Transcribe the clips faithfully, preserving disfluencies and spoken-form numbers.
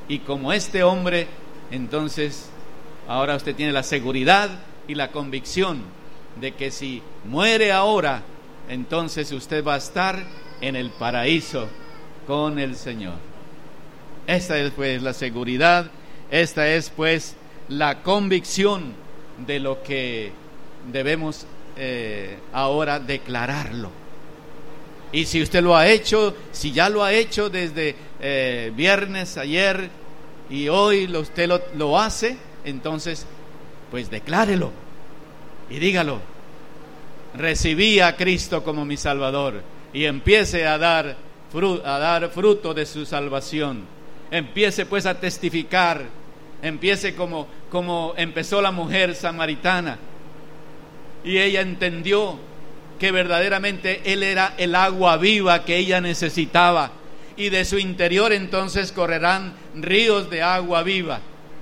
Y como este hombre, entonces ahora usted tiene la seguridad y la convicción de que si muere ahora, entonces usted va a estar en el paraíso con el Señor. Esta es pues la seguridad, esta es pues la convicción de lo que debemos eh, ahora declararlo. Y si usted lo ha hecho, si ya lo ha hecho desde eh, viernes, ayer y hoy lo, usted lo, lo hace, entonces pues declárelo y dígalo: recibí a Cristo como mi Salvador, y empiece a dar fruto, a dar fruto de su salvación. Empiece pues a testificar, empiece como, como empezó la mujer samaritana, y ella entendió que verdaderamente Él era el agua viva que ella necesitaba, y de su interior entonces correrán ríos de agua viva.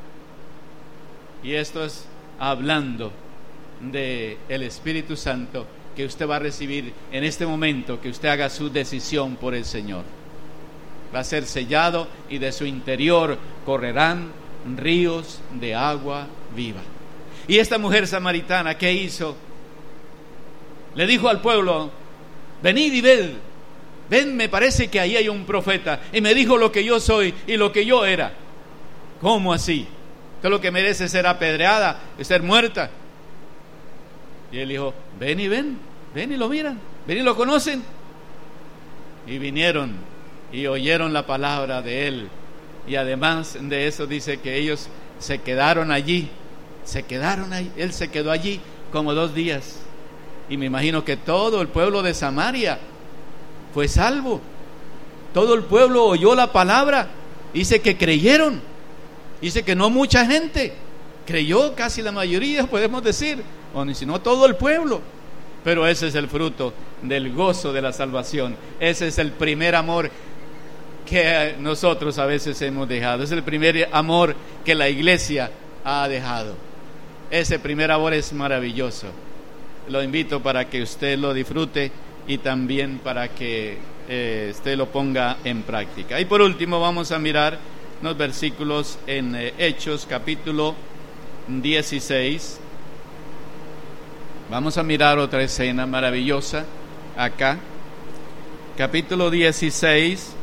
Y esto es hablando de el Espíritu Santo que usted va a recibir en este momento que usted haga su decisión por el Señor. Va a ser sellado y de su interior correrán ríos de agua viva. Y esta mujer samaritana, ¿qué hizo? Le dijo al pueblo: venid y ved, ven, me parece que ahí hay un profeta. Y me dijo lo que yo soy y lo que yo era. ¿Cómo así? Usted lo que merece es ser apedreada, es ser muerta. Y él dijo: ven y ven, ven y lo miran, ven y lo conocen. Y vinieron y oyeron la palabra de él. Y además de eso dice que ellos se quedaron allí, se quedaron ahí, él se quedó allí como dos días. Y me imagino que todo el pueblo de Samaria fue salvo. Todo el pueblo oyó la palabra. Dice que creyeron. Dice que no mucha gente creyó, casi la mayoría podemos decir, o ni si no todo el pueblo. Pero ese es el fruto del gozo de la salvación. Ese es el primer amor que nosotros a veces hemos dejado. Es el primer amor que la iglesia ha dejado. Ese primer amor es maravilloso. Lo invito para que usted lo disfrute y también para que eh, usted lo ponga en práctica. Y por último vamos a mirar unos versículos en eh, Hechos capítulo dieciséis. Vamos a mirar otra escena maravillosa acá. Capítulo dieciséis.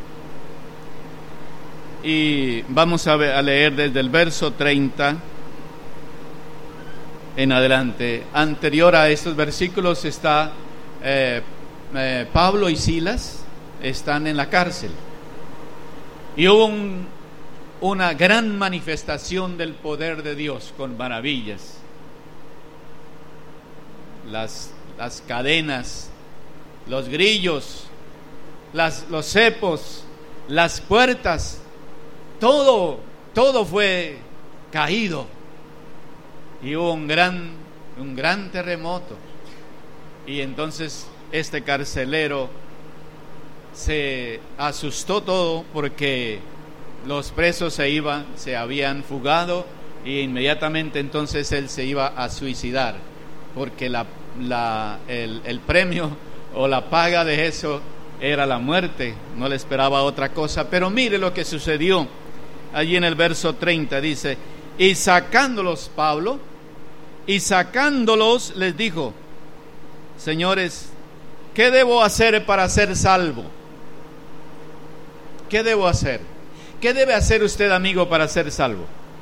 Y vamos a, ver, a leer desde el verso treinta en adelante. Anterior a estos versículos está eh, eh, Pablo y Silas están en la cárcel. Y hubo un, una gran manifestación del poder de Dios con maravillas. Las, las cadenas, los grillos, las, los cepos, las puertas, todo, todo fue caído. Y hubo un gran, un gran terremoto. Y entonces este carcelero se asustó todo porque los presos se iban, se habían fugado, y inmediatamente entonces él se iba a suicidar, porque la, la, el, el premio o la paga de eso era la muerte. No le esperaba otra cosa. Pero mire lo que sucedió. Allí en el verso treinta dice: y sacándolos Pablo, y sacándolos les dijo: señores, ¿qué debo hacer para ser salvo? ¿Qué debo hacer? ¿Qué debe hacer usted, amigo, para ser salvo?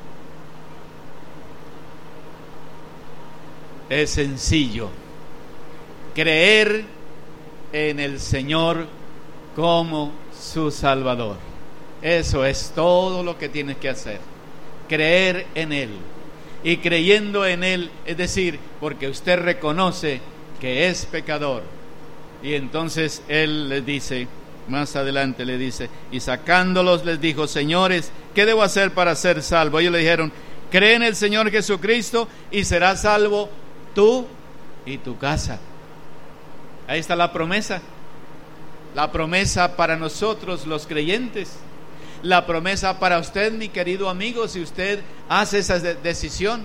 Es sencillo: creer en el Señor como su Salvador. Eso es todo lo que tienes que hacer. Creer en Él. Y creyendo en Él, es decir, porque usted reconoce que es pecador. Y entonces Él les dice, más adelante le dice: y sacándolos les dijo: señores, ¿qué debo hacer para ser salvo? Ellos le dijeron: cree en el Señor Jesucristo y serás salvo tú y tu casa. Ahí está la promesa. La promesa para nosotros los creyentes. La promesa para usted, mi querido amigo, si usted hace esa de- decisión.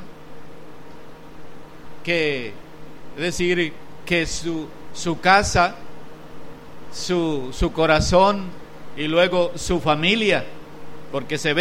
Que, es decir, que su, su casa, su, su corazón y luego su familia, porque se ve